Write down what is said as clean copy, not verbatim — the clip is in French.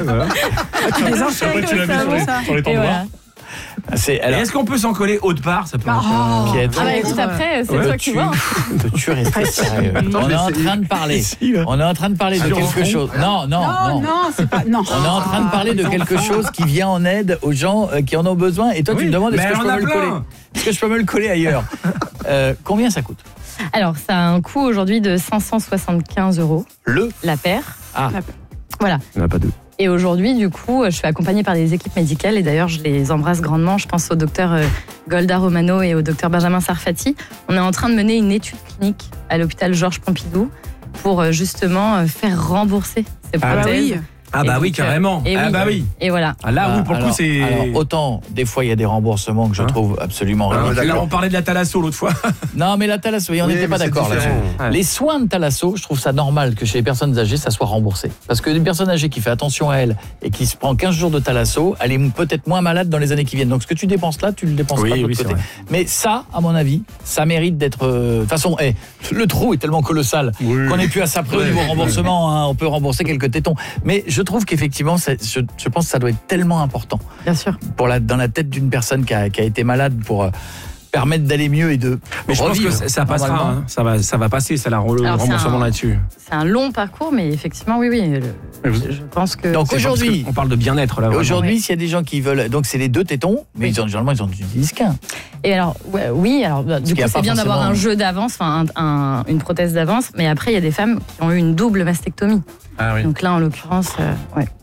Tu les enchaînes Après, tu l'as mis sur les temps droits. Est-ce qu'on peut s'en coller autre part? Ça peut Écoute, après, c'est toi qui vois. Tu restes sérieux. On est en train de parler. On est en train de parler de quelque chose. Non, c'est pas. Non. On est en train de parler de quelque chose qui vient en aide aux gens qui en ont besoin. Et toi, tu me demandes est-ce que je peux me le coller? Est-ce que je peux me le coller ailleurs? Combien ça coûte? Alors, ça a un coût aujourd'hui de 575 €. La paire. Voilà. Il n'y en a pas deux. Et aujourd'hui, du coup, je suis accompagnée par des équipes médicales et d'ailleurs, je les embrasse grandement. Je pense au docteur Golda Romano et au docteur Benjamin Sarfati. On est en train de mener une étude clinique à l'hôpital Georges Pompidou pour justement faire rembourser ces prothèses. Oui, carrément. Et voilà. Là, oui, pour le coup, c'est... Alors, autant, des fois, il y a des remboursements que je trouve absolument ridicules. Là, on parlait de la thalasso l'autre fois. Non, mais la thalasso, on n'était pas d'accord là-dessus. Les soins de thalasso, je trouve ça normal que chez les personnes âgées, ça soit remboursé. Parce que une personne âgée qui fait attention à elle et qui se prend 15 jours de thalasso, elle est peut-être moins malade dans les années qui viennent. Donc, ce que tu dépenses là, tu le dépenses pas de l'autre côté. Mais ça, à mon avis, ça mérite d'être... De toute façon, le trou est tellement colossal qu'on n'est plus à ça près au niveau remboursement. Hein, on peut rembourser quelques tétons. Mais je trouve qu'effectivement, je pense que ça doit être tellement important. Bien sûr. Dans la tête d'une personne qui a été malade pour permettre d'aller mieux et de Mais je revivre. pense que ça passera, hein. ça va passer, ça, le remboursement là-dessus. C'est un long parcours, mais effectivement, oui. Je pense que... Donc aujourd'hui... On parle de bien-être, là. Aujourd'hui, s'il y a des gens qui veulent... Donc c'est les 2 tétons, mais généralement, ils ont du disque. Et alors, du coup, c'est bien d'avoir un jeu d'avance, une prothèse d'avance, mais après, il y a des femmes qui ont eu une double mastectomie. Donc là, en l'occurrence,